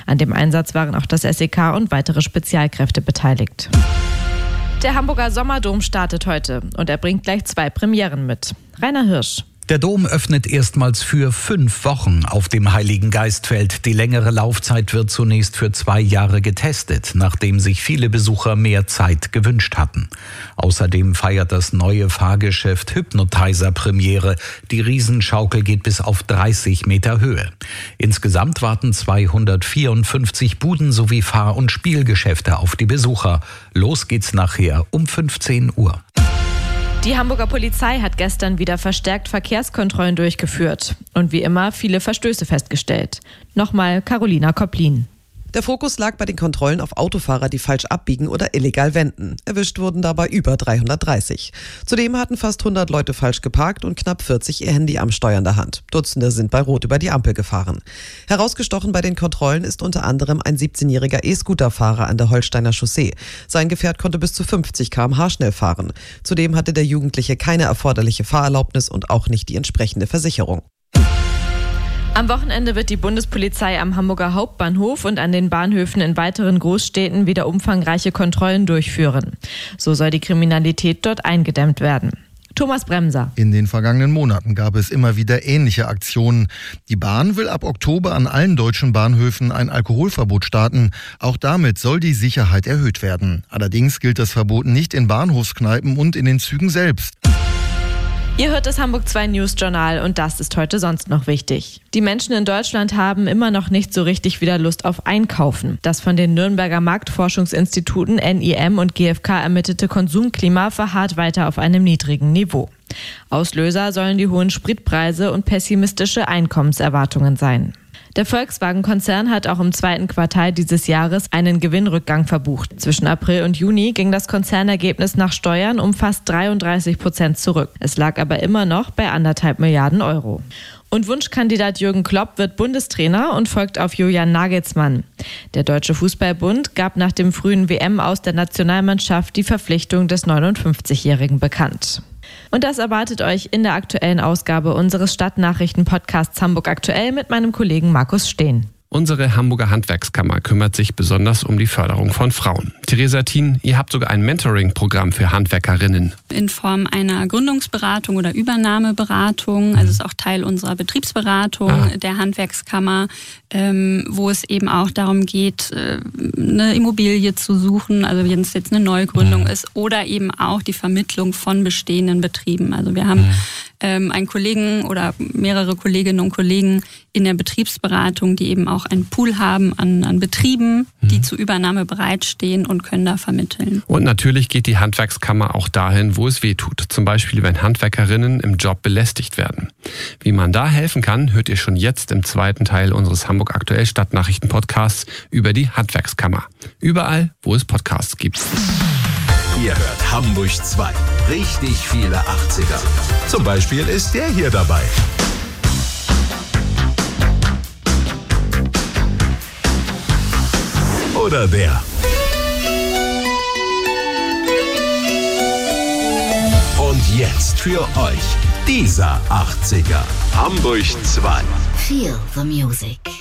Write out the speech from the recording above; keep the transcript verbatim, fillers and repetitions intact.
An dem Einsatz waren auch das S E K und weitere Spezialkräfte beteiligt. Der Hamburger Sommerdom startet heute und er bringt gleich zwei Premieren mit. Rainer Hirsch. Der Dom öffnet erstmals für fünf Wochen auf dem Heiligen Geistfeld. Die längere Laufzeit wird zunächst für zwei Jahre getestet, nachdem sich viele Besucher mehr Zeit gewünscht hatten. Außerdem feiert das neue Fahrgeschäft Hypnotizer Premiere. Die Riesenschaukel geht bis auf dreißig Meter Höhe. Insgesamt warten zweihundertvierundfünfzig Buden sowie Fahr- und Spielgeschäfte auf die Besucher. Los geht's nachher um fünfzehn Uhr. Die Hamburger Polizei hat gestern wieder verstärkt Verkehrskontrollen durchgeführt und wie immer viele Verstöße festgestellt. Nochmal Carolina Kopplin. Der Fokus lag bei den Kontrollen auf Autofahrer, die falsch abbiegen oder illegal wenden. Erwischt wurden dabei über dreihundertdreißig. Zudem hatten fast hundert Leute falsch geparkt und knapp vierzig ihr Handy am Steuer in der Hand. Dutzende sind bei Rot über die Ampel gefahren. Herausgestochen bei den Kontrollen ist unter anderem ein siebzehnjähriger E-Scooter-Fahrer an der Holsteiner Chaussee. Sein Gefährt konnte bis zu fünfzig Kilometer pro Stunde schnell fahren. Zudem hatte der Jugendliche keine erforderliche Fahrerlaubnis und auch nicht die entsprechende Versicherung. Am Wochenende wird die Bundespolizei am Hamburger Hauptbahnhof und an den Bahnhöfen in weiteren Großstädten wieder umfangreiche Kontrollen durchführen. So soll die Kriminalität dort eingedämmt werden. Thomas Bremser. In den vergangenen Monaten gab es immer wieder ähnliche Aktionen. Die Bahn will ab Oktober an allen deutschen Bahnhöfen ein Alkoholverbot starten. Auch damit soll die Sicherheit erhöht werden. Allerdings gilt das Verbot nicht in Bahnhofskneipen und in den Zügen selbst. Ihr hört das Hamburg zwei News Journal und das ist heute sonst noch wichtig. Die Menschen in Deutschland haben immer noch nicht so richtig wieder Lust auf Einkaufen. Das von den Nürnberger Marktforschungsinstituten N I M und G F K ermittelte Konsumklima verharrt weiter auf einem niedrigen Niveau. Auslöser sollen die hohen Spritpreise und pessimistische Einkommenserwartungen sein. Der Volkswagen-Konzern hat auch im zweiten Quartal dieses Jahres einen Gewinnrückgang verbucht. Zwischen April und Juni ging das Konzernergebnis nach Steuern um fast dreiunddreißig Prozent zurück. Es lag aber immer noch bei anderthalb Milliarden Euro. Und Wunschkandidat Jürgen Klopp wird Bundestrainer und folgt auf Julian Nagelsmann. Der Deutsche Fußballbund gab nach dem frühen W M-Aus der Nationalmannschaft die Verpflichtung des neunundfünfzigjährigen bekannt. Und das erwartet euch in der aktuellen Ausgabe unseres Stadtnachrichten-Podcasts Hamburg aktuell mit meinem Kollegen Markus Steen. Unsere Hamburger Handwerkskammer kümmert sich besonders um die Förderung von Frauen. Theresa Thien, ihr habt sogar ein Mentoring-Programm für Handwerkerinnen. In Form einer Gründungsberatung oder Übernahmeberatung, also ist auch Teil unserer Betriebsberatung ah. der Handwerkskammer, ähm, wo es eben auch darum geht, äh, eine Immobilie zu suchen, also wenn es jetzt eine Neugründung mhm. ist, oder eben auch die Vermittlung von bestehenden Betrieben. Also wir haben mhm. ähm, einen Kollegen oder mehrere Kolleginnen und Kollegen in der Betriebsberatung, die eben auch einen Pool haben an, an Betrieben, die mhm. zur Übernahme bereitstehen und können da vermitteln. Und natürlich geht die Handwerkskammer auch dahin, wo es weh tut. Zum Beispiel, wenn Handwerkerinnen im Job belästigt werden. Wie man da helfen kann, hört ihr schon jetzt im zweiten Teil unseres Hamburg aktuell Stadtnachrichten-Podcasts über die Handwerkskammer. Überall, wo es Podcasts gibt. Ihr hört Hamburg zwei. Richtig viele achtziger. Zum Beispiel ist der hier dabei. Oder der. Und jetzt für euch dieser achtziger. Hamburg zwei. Feel the music.